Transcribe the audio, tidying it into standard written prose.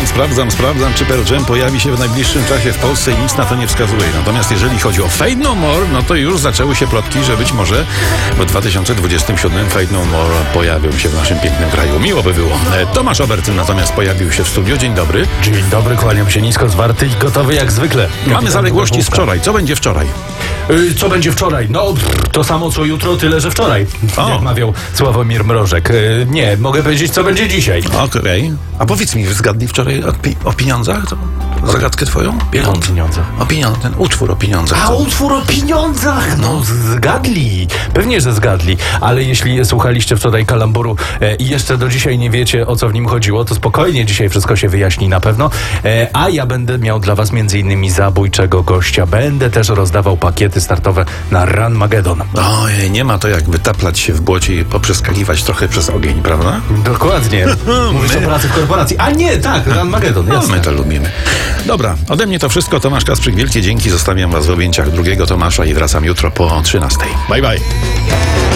Sprawdzam, czy Pearl Jam pojawi się w najbliższym czasie w Polsce i nic na to nie wskazuje. Natomiast jeżeli chodzi o Fade No More, no to już zaczęły się plotki, że być może w 2027 Fade No More pojawią się w naszym pięknym kraju. Miło by było. Tomasz Obertyn natomiast pojawił się w studio. Dzień dobry. Dzień dobry, kłaniam się nisko, zwarty i gotowy jak zwykle. Mamy zaległości z wczoraj. Co będzie wczoraj? Co będzie wczoraj? No, to samo co jutro, tyle że wczoraj. Jak mawiał Sławomir Mrożek. Nie, mogę powiedzieć, co będzie dzisiaj. Okej. A powiedz mi, zgadli wczoraj o pieniądzach? To zagadkę twoją? Pieniądze. O pieniądze, ten utwór o pieniądzach. A utwór o pieniądzach! No, zgadli. Pewnie, że zgadli. Ale jeśli słuchaliście wczoraj kalamboru i jeszcze do dzisiaj nie wiecie, o co w nim chodziło, to spokojnie, dzisiaj wszystko się wyjaśni na pewno. A ja będę miał dla was m.in. zabójczego gościa. Będę też rozdawał pakiety startowe na Ranmagedon. Ojej, nie ma to jak wytaplać się w błocie i poprzeskakiwać trochę przez ogień, prawda? Dokładnie. Mówisz o pracy w korporacji. A nie, tak, Ranmagedon, No, jasne. my to lubimy. Dobra, ode mnie to wszystko. Tomasz Kasprzyk, wielkie dzięki. Zostawiam was w objęciach drugiego Tomasza i wracam jutro po 13:00. Bye, bye.